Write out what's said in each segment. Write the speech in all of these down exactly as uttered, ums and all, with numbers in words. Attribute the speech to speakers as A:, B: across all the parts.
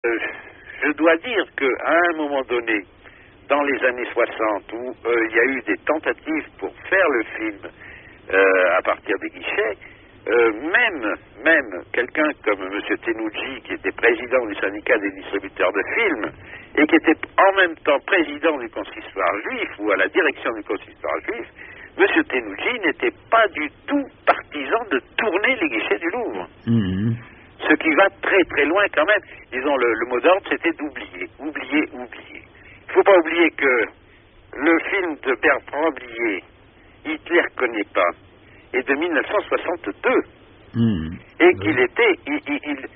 A: Euh, je dois dire qu'à un moment donné, dans les années soixante, où euh, il y a eu des tentatives pour faire le film euh, à partir des guichets, euh, même, même quelqu'un comme M. Tenoudji, qui était président du syndicat des distributeurs de films, et qui était en même temps président du consistoire juif, ou à la direction du consistoire juif, M. Tenoudji n'était pas du tout partisan de tourner les guichets du Louvre.
B: Mmh.
A: Ce qui va très très loin quand même. Disons, le, le mot d'ordre, c'était d'oublier, oublier, oublier. Il ne faut pas oublier que le film de Bertrand Blier, Hitler connaît pas, est de mille neuf cent soixante-deux.
B: Mmh.
A: Et qu'il était... Il, il,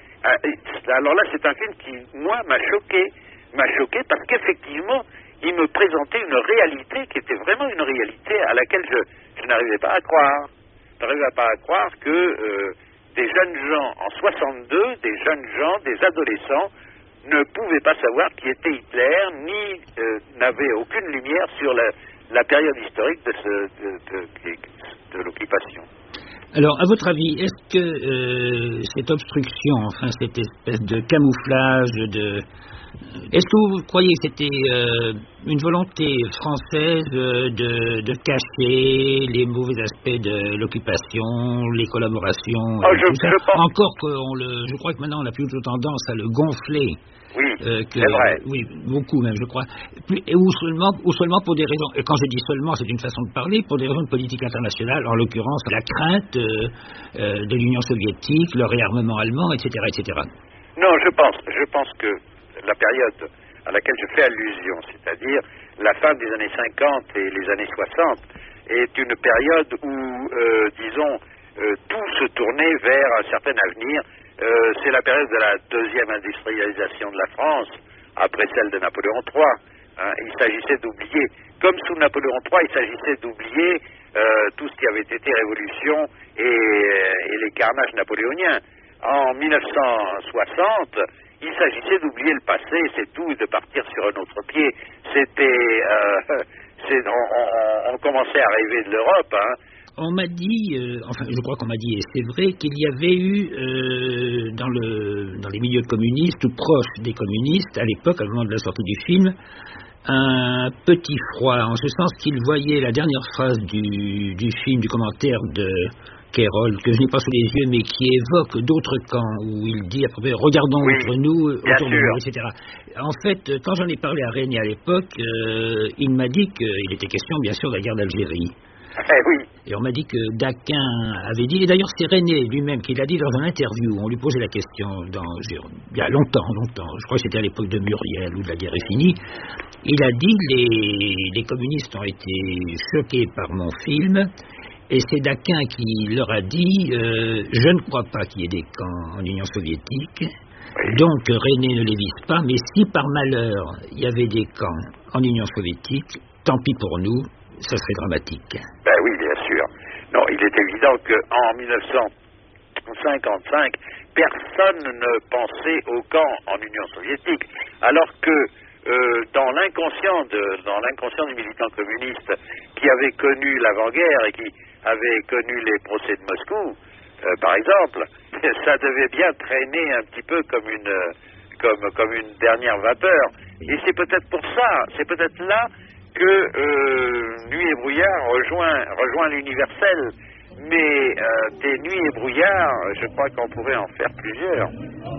A: il, alors là, c'est un film qui, moi, m'a choqué. M'a choqué parce qu'effectivement, il me présentait une réalité qui était vraiment une réalité à laquelle je, je n'arrivais pas à croire. Je n'arrivais pas à croire que... Euh, des jeunes gens en soixante-deux, des jeunes gens, des adolescents, ne pouvaient pas savoir qui était Hitler, ni euh, n'avaient aucune lumière sur la, la période historique de, ce, de, de, de, de l'occupation.
B: Alors, à votre avis, est-ce que euh, cette obstruction, enfin cette espèce de camouflage, de... est-ce que vous croyez que c'était euh, une volonté française euh, de, de cacher les mauvais aspects de l'occupation, les collaborations,
A: oh,
B: et
A: je,
B: tout ça.
A: Je pense...
B: Encore que on le, je crois que maintenant on a plutôt tendance à le gonfler.
A: Oui,
B: euh, que,
A: c'est vrai.
B: Oui, beaucoup même, je crois. Plus, et ou seulement, ou seulement pour des raisons. Et quand je dis seulement, c'est une façon de parler, pour des raisons de politique internationale, en l'occurrence la crainte euh, euh, de l'Union soviétique, le réarmement allemand, et cetera, et cetera.
A: Non, je pense, je pense que la période à laquelle je fais allusion, c'est-à-dire la fin des années cinquante et les années soixante, est une période où, euh, disons, euh, tout se tournait vers un certain avenir. Euh, c'est la période de la deuxième industrialisation de la France, après celle de Napoléon trois. Hein. Il s'agissait d'oublier, comme sous Napoléon trois, il s'agissait d'oublier euh, tout ce qui avait été révolution et, et les carnages napoléoniens. En mille neuf cent soixante, il s'agissait d'oublier le passé, c'est tout, et de partir sur un autre pied. C'était, euh, c'est, on, on, on commençait à rêver de l'Europe, hein.
B: On m'a dit, euh, enfin je crois qu'on m'a dit, et c'est vrai, qu'il y avait eu euh, dans, le, dans les milieux communistes, ou proches des communistes, à l'époque, au moment de la sortie du film, un petit froid, en ce sens qu'il voyait la dernière phrase du, du film, du commentaire de Kérol, que je n'ai pas sous les yeux, mais qui évoque d'autres camps, où il dit à peu près, regardons
A: oui,
B: entre nous, autour de nous, et
A: sûr.
B: cetera. En fait, quand j'en ai parlé à René à l'époque, euh, il m'a dit qu'il était question, bien sûr, de la guerre d'Algérie.
A: Eh oui.
B: Et on m'a dit que Daquin avait dit, et d'ailleurs c'est René lui-même qui l'a dit dans une interview, on lui posait la question, dans, il y a longtemps, longtemps, je crois que c'était à l'époque de Muriel, où de la guerre est finie, il a dit, les, les communistes ont été choqués par mon film, et c'est Daquin qui leur a dit, euh, je ne crois pas qu'il y ait des camps en Union soviétique, oui. Donc René ne les vise pas, mais si par malheur il y avait des camps en Union soviétique, tant pis pour nous, ça serait dramatique.
A: Ben oui, bien sûr. Non, il est évident qu'en mille neuf cent cinquante-cinq, personne ne pensait au camp en Union soviétique, alors que euh, dans l'inconscient de, dans l'inconscient du militant communiste qui avait connu l'avant-guerre et qui avait connu les procès de Moscou, euh, par exemple, ça devait bien traîner un petit peu comme une, comme, comme une dernière vapeur. Et c'est peut-être pour ça, c'est peut-être là que euh, Nuit et brouillard rejoint, rejoint l'universel, mais euh, des nuits et brouillards, je crois qu'on pourrait en faire plusieurs.